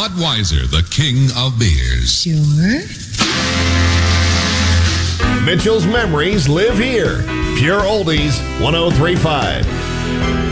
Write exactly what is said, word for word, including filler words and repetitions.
Budweiser, the king of beers. Sure. Mitchell's memories live here. Pure Oldies, one oh three point five.